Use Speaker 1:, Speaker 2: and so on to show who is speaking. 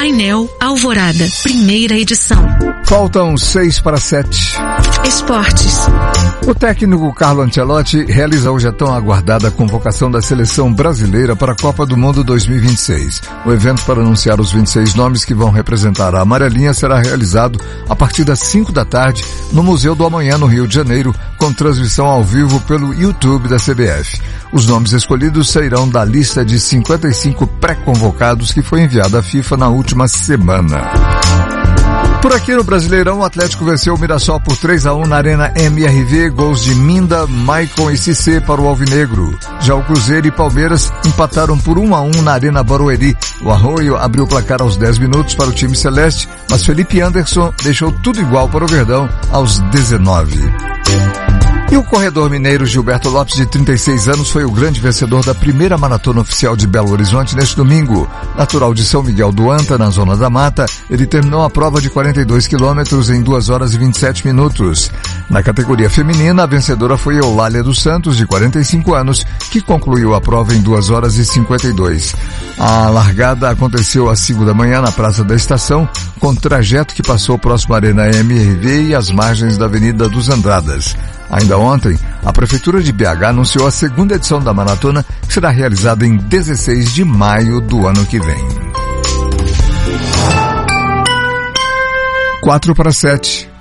Speaker 1: Painel Alvorada, primeira edição.
Speaker 2: Faltam 6:07.
Speaker 1: Esportes.
Speaker 2: O técnico Carlo Ancelotti realiza hoje a tão aguardada convocação da seleção brasileira para a Copa do Mundo 2026. O evento para anunciar os 26 nomes que vão representar a amarelinha será realizado a partir das 5 da tarde no Museu do Amanhã, no Rio de Janeiro, com transmissão ao vivo pelo YouTube da CBF. Os nomes escolhidos sairão da lista de 55 pré-convocados que foi enviada à FIFA na última semana. Por aqui no Brasileirão, o Atlético venceu o Mirassol por 3-1 na Arena MRV, gols de Minda, Maicon e Cissé para o Alvinegro. Já o Cruzeiro e Palmeiras empataram por 1-1 na Arena Barueri. O Arroio abriu o placar aos 10 minutos para o time celeste, mas Felipe Anderson deixou tudo igual para o Verdão aos 19. E o corredor mineiro Gilberto Lopes, de 36 anos, foi o grande vencedor da primeira maratona oficial de Belo Horizonte neste domingo. Natural de São Miguel do Anta, na Zona da Mata, ele terminou a prova de 42 quilômetros em 2 horas e 27 minutos. Na categoria feminina, a vencedora foi Eulália dos Santos, de 45 anos, que concluiu a prova em 2 horas e 52. A largada aconteceu às 5 da manhã na Praça da Estação, com trajeto que passou próximo à Arena MRV e às margens da Avenida dos Andradas. Ainda ontem, a Prefeitura de BH anunciou a segunda edição da maratona, que será realizada em 16 de maio do ano que vem. 4:07.